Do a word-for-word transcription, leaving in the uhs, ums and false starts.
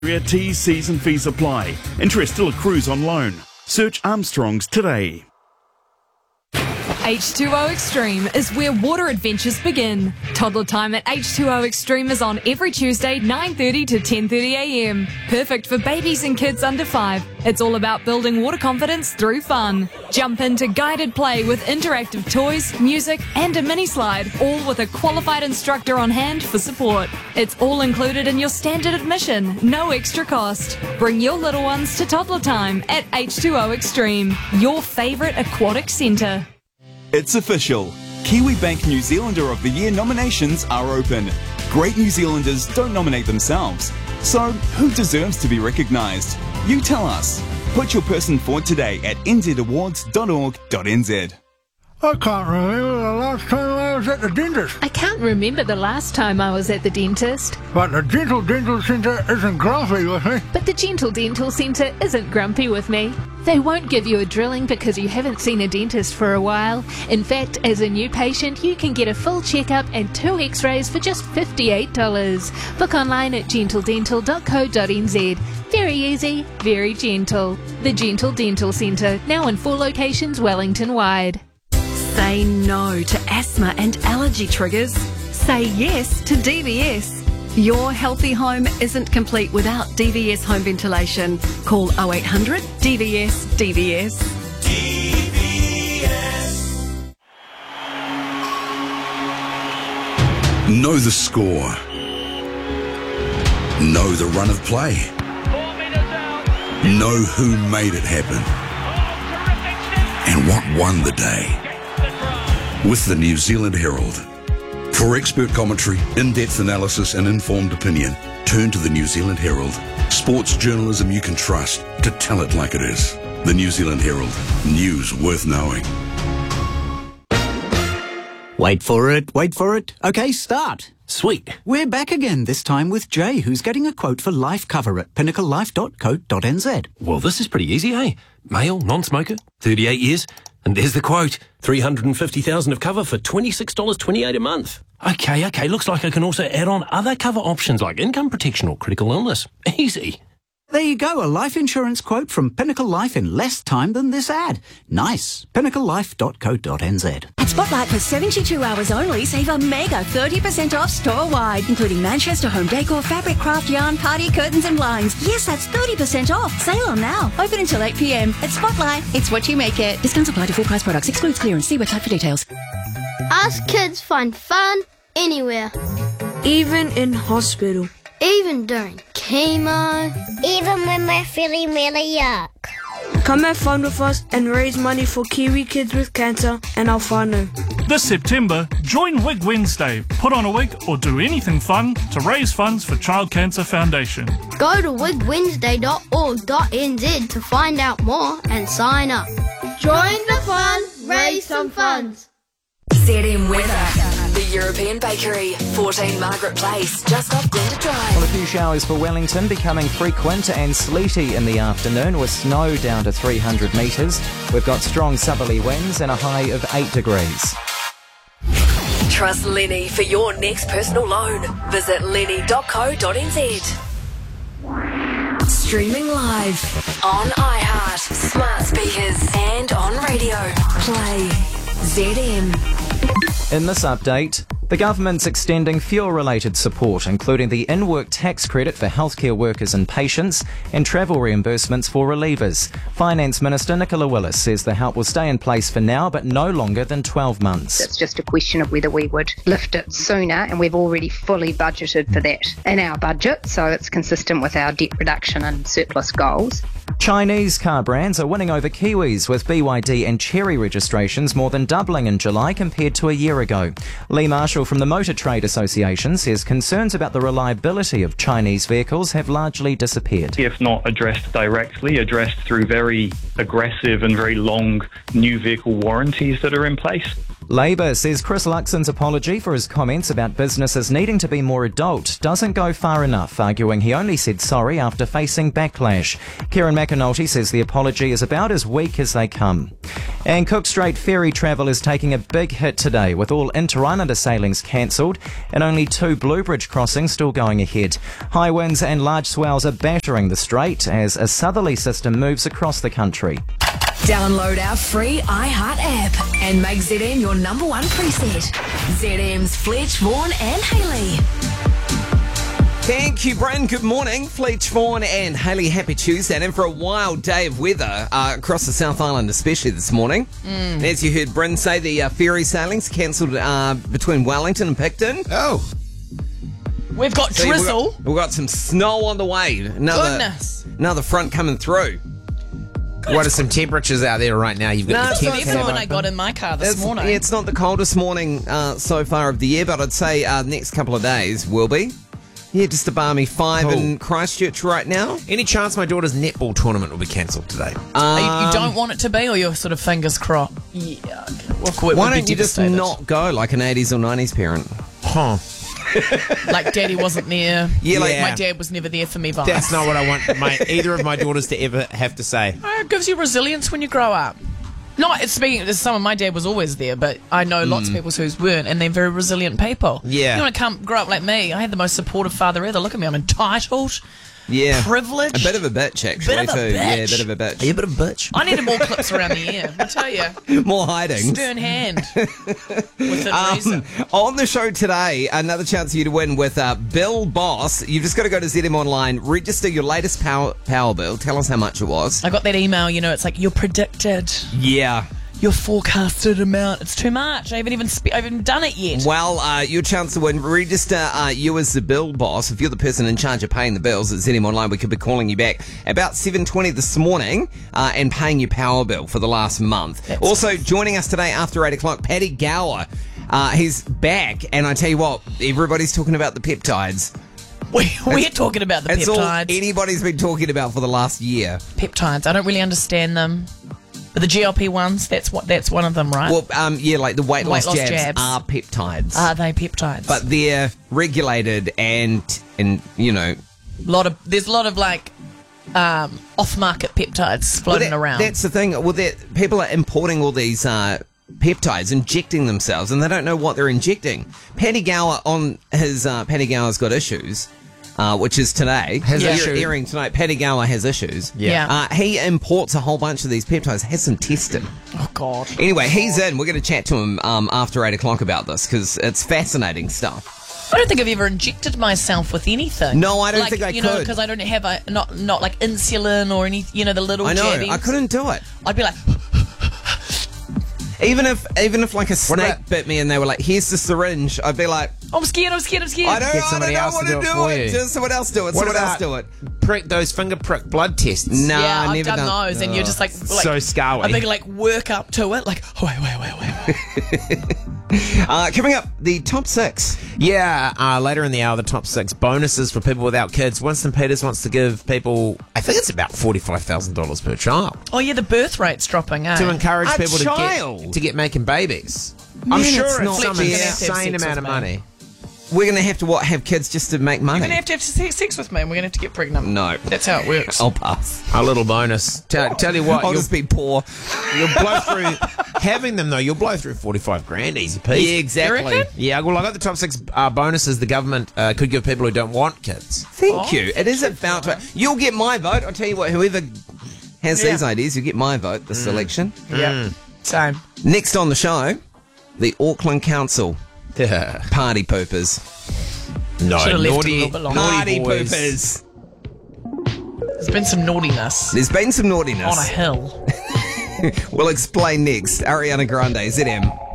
T Cs and fees apply. Interest still accrues on loan. Search Armstrongs today. H two O Extreme is where water adventures begin. Toddler time at H two O Extreme is on every Tuesday, nine thirty to ten thirty a m. Perfect for babies and kids under five. It's all about building water confidence through fun. Jump into guided play with interactive toys, music, and a mini slide, all with a qualified instructor on hand for support. It's all included in your standard admission, no extra cost. Bring your little ones to toddler time at H two O Extreme, your favourite aquatic centre. It's official. Kiwi Bank New Zealander of the Year nominations are open. Great New Zealanders don't nominate themselves. So, who deserves to be recognised? You tell us. Put your person forward today at n z awards dot org dot n z. I can't remember the last time I was at the dentist. I can't remember the last time I was at the dentist. But the Gentle Dental Centre isn't grumpy with me. But the Gentle Dental Centre isn't grumpy with me. They won't give you a drilling because you haven't seen a dentist for a while. In fact, as a new patient, you can get a full checkup and two x-rays for just fifty-eight dollars. Book online at gentle dental dot co dot n z. Very easy, very gentle. The Gentle Dental Centre, now in four locations Wellington-wide. Say no to asthma and allergy triggers. Say yes to D V S. Your healthy home isn't complete without D V S home ventilation. Call oh eight hundred D V S D V S. D V S. Know the score. Know the run of play. Know who made it happen. And what won the day. With the New Zealand Herald. For expert commentary, in-depth analysis and informed opinion, turn to the New Zealand Herald. Sports journalism you can trust to tell it like it is. The New Zealand Herald. News worth knowing. Wait for it, wait for it. Okay, start. Sweet. We're back again, this time with Jay, who's getting a quote for life cover at pinnacle life dot co dot n z. Well, this is pretty easy, eh? Male, non-smoker, thirty-eight years. And there's the quote, three hundred fifty thousand dollars of cover for twenty-six dollars twenty-eight a month. Okay, okay, looks like I can also add on other cover options like income protection or critical illness. Easy. There you go, a life insurance quote from Pinnacle Life in less time than this ad. Nice. pinnacle life dot co dot n z. At Spotlight for seventy-two hours only, save a mega thirty percent off store-wide, including Manchester home decor, fabric, craft, yarn, party, curtains and blinds. Yes, that's thirty percent off. Sale on now. Open until eight p m. At Spotlight, it's what you make it. Discounts apply to full price products. Excludes clearance. See website for details. Us kids find fun anywhere. Even in hospital. Even during chemo. Even when we're feeling really yuck. Come have fun with us and raise money for Kiwi kids with cancer and our whānau. This September, join Wig Wednesday. Put on a wig or do anything fun to raise funds for Child Cancer Foundation. Go to wig wednesday dot org dot n z to find out more and sign up. Join the fun, raise some funds. Z M weather. The European Bakery, fourteen Margaret Place, just off Glenda Drive. Well, a few showers for Wellington, becoming frequent and sleety in the afternoon with snow down to three hundred metres. We've got strong southerly winds and a high of eight degrees. Trust Lenny for your next personal loan. Visit lenny dot co dot n z. Streaming live on iHeart, smart speakers and on radio. Play Z M. In this update, the government's extending fuel-related support, including the in-work tax credit for healthcare workers and patients and travel reimbursements for relievers. Finance Minister Nicola Willis says the help will stay in place for now, but no longer than twelve months. It's just a question of whether we would lift it sooner, and we've already fully budgeted for that in our budget, so it's consistent with our debt reduction and surplus goals. Chinese car brands are winning over Kiwis, with B Y D and Chery registrations more than doubling in July compared to a year ago. Lee Marshall from the Motor Trade Association says concerns about the reliability of Chinese vehicles have largely disappeared. If not addressed directly, addressed through very aggressive and very long new vehicle warranties that are in place. Labour says Chris Luxon's apology for his comments about businesses needing to be more adult doesn't go far enough, arguing he only said sorry after facing backlash. Kieran McAnulty says the apology is about as weak as they come. And Cook Strait ferry travel is taking a big hit today, with all Inter-Islander sailings cancelled and only two Bluebridge crossings still going ahead. High winds and large swells are battering the strait as a southerly system moves across the country. Download our free iHeart app and make Z M your number one preset. Z M's Fletch, Vaughan and Hayley. Thank you, Bryn. Good morning. Fletch, Vaughan and Hayley, happy Tuesday. And for a wild day of weather uh, across the South Island, especially this morning. Mm. As you heard Bryn say, the uh, ferry sailings cancelled uh, between Wellington and Picton. Oh. We've got See, drizzle. We've got, we've got some snow on the way. Another, Goodness. Another front coming through. What are some temperatures out there right now? You've got No, the it's not temp so tab when open. I got in my car this It's, morning. yeah, it's not the coldest morning uh, so far of the year, but I'd say uh, the next couple of days will be. Yeah, just a balmy five Cool. in Christchurch right now. Any chance my daughter's netball tournament will be cancelled today? Um, you, you don't want it to be, or you're sort of fingers crossed? Yeah. Well, Why don't you just not go like an eighties or nineties parent? Huh. Like Daddy wasn't there. Yeah, like- my dad was never there for me. Vibes. That's not what I want my either of my daughters to ever have to say. It gives you resilience when you grow up. Not it's speaking as someone, my dad was always there, but I know lots of Mm. people who weren't, and they're very resilient people. Yeah. You want to come grow up like me? I had the most supportive father ever. Look at me, I'm entitled. Yeah. Privileged. A bit of a bitch, actually, Bit of a too. Yeah, a bitch. bit of a bitch. Are you a bit of a bitch? I needed more clips around the ear. I tell you, More hiding. stern hand. Within Um, reason. on the show today, another chance for you to win with uh, Bill Boss. You've just got to go to Z M Online, register your latest power, power bill. Tell us how much it was. I got that email. You know, it's like you're predicted. Yeah. Your forecasted amount. It's too much. I haven't even spe- I haven't done it yet. Well, uh, your chance to win. Register uh, you as the bill boss. If you're the person in charge of paying the bills at Z M Online, we could be calling you back about seven twenty this morning uh, and paying your power bill for the last month. That's also, joining us today after eight o'clock, Paddy Gower. Uh, he's back, and I tell you what, everybody's talking about the peptides. We, we're talking about the It's all peptides. anybody's been talking about for the last year. Peptides. I don't really understand them. But the G L P ones, that's what that's one of them, right? Well, um, yeah, like the weight, Weight loss, loss jabs, jabs. are peptides. Are they peptides? But they're regulated and, and you know... lot of there's a lot of like um, off-market peptides floating well, that, around. That's the thing. Well, that people are importing all these uh, peptides, injecting themselves, and they don't know what they're injecting. Paddy Gower on his... Uh, Paddy Gower's got issues. Uh, which is today. Has Air- issue. Airing tonight. Paddy Gower has issues. Yeah. Uh, he imports a whole bunch of these peptides, has them tested. Oh, God. Anyway, he's in. We're going to chat to him um, after eight o'clock about this because it's fascinating stuff. I don't think I've ever injected myself with anything. No, I don't like, think I you know, could. because I don't have a not not like insulin or any, you know, the little I know. jabbies. I couldn't do it. I'd be like, Even if, even if like a snake about- bit me and they were like, "Here's the syringe," I'd be like, I'm scared, I'm scared, I'm scared. "I don't, Get I somebody don't know else what to to do do, it for it. you. Just someone else do it. What someone else about do it." prick those finger prick blood tests? Nah, yeah, I've never done, done those, and you're just like, like So scaly. a big like work up to it, like, oh, wait, wait, wait, wait. Uh, coming up, the top six. Yeah, uh, later in the hour, the top six bonuses for people without kids. Winston Peters wants to give people, I think it's about forty-five thousand dollars per child, Oh yeah, the birth rate's dropping, eh? to encourage A people to child? get, to get making babies. Man, I'm it's sure it's, not some fair. insane Sex amount with of me. money. We're going to have to what have kids just to make money. You're gonna have to have se- sex with me, and we're gonna have to get pregnant. No, That's how it works. I'll pass. A little bonus. Tell, tell you what, I'll you'll, just be poor. you'll blow through, having them though, you'll blow through forty-five grand easy peasy. Yeah, exactly. You reckon? Yeah, well, I got the top six uh, bonuses the government uh, could give people who don't want kids. Thank Oh, you. It is about to. You'll get my vote. I'll tell you what. Whoever has Yeah. these ideas, you get my vote. The selection. Yeah. Same. Next on the show, the Auckland Council Yeah. party poopers. No, Should've left it a naughty, little bit longer. Party naughty boys. poopers. There's been some naughtiness There's been some naughtiness. on a hill. We'll explain next. Ariana Grande, Z M.